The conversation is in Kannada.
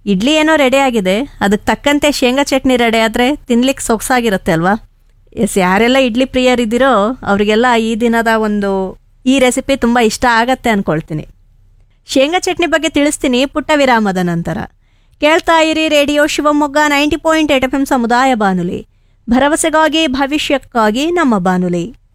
ಇಡ್ಲಿ ಏನೋ ರೆಡಿ ಆಗಿದೆ, ಅದಕ್ಕೆ ತಕ್ಕಂತೆ ಶೇಂಗಾ ಚಟ್ನಿ ರೆಡಿ ಆದರೆ ತಿನ್ಲಿಕ್ಕೆ ಸೊಗಸಾಗಿರುತ್ತೆ ಅಲ್ವಾ? ಎಸ್, ಯಾರೆಲ್ಲ ಇಡ್ಲಿ ಪ್ರಿಯರಿದ್ದೀರೋ ಅವರಿಗೆಲ್ಲ ಈ ದಿನದ ಈ ರೆಸಿಪಿ ತುಂಬ ಇಷ್ಟ ಆಗತ್ತೆ ಅಂದ್ಕೊಳ್ತೀನಿ. ಶೇಂಗಾ ಚಟ್ನಿ ಬಗ್ಗೆ ತಿಳಿಸ್ತೀನಿ ಪುಟ್ಟ ವಿರಾಮದ ನಂತರ. ಕೇಳ್ತಾ ಇರಿ ರೇಡಿಯೋ ಶಿವಮೊಗ್ಗ 90.8 FM ಸಮುದಾಯ ಬಾನುಲಿ, ಭರವಸೆಗಾಗಿ ಭವಿಷ್ಯಕ್ಕಾಗಿ ನಮ್ಮ ಬಾನುಲಿ.